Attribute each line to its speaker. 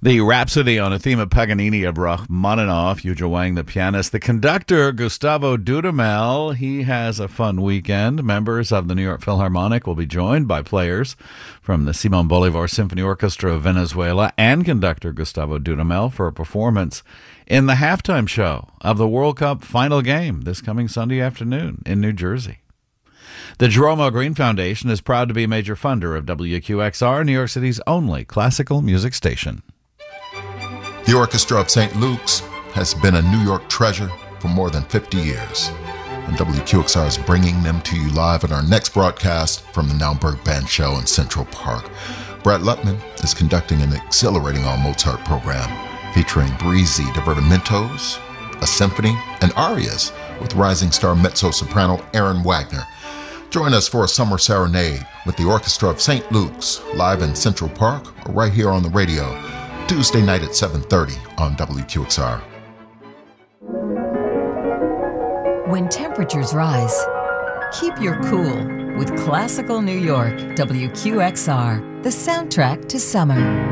Speaker 1: The Rhapsody on a theme of Paganini of Rachmaninoff, Yuja Wang, the pianist. The conductor, Gustavo Dudamel, he has a fun weekend. Members of the New York Philharmonic will be joined by players from the Simon Bolivar Symphony Orchestra of Venezuela and conductor Gustavo Dudamel for a performance in the halftime show of the World Cup final game this coming Sunday afternoon in New Jersey. The Jerome L. Green Foundation is proud to be a major funder of WQXR, New York City's only classical music station.
Speaker 2: The Orchestra of St. Luke's has been a New York treasure for more than 50 years, and WQXR is bringing them to you live at our next broadcast from the Naumburg Band Show in Central Park. Brett Lutman is conducting an exhilarating all-Mozart program featuring breezy divertimentos, a symphony, and arias with rising star mezzo-soprano Aaron Wagner. Join us for a summer serenade with the Orchestra of St. Luke's live in Central Park or right here on the radio, Tuesday night at 7:30 on WQXR.
Speaker 3: When temperatures rise, keep your cool with Classical New York, WQXR, the soundtrack to summer.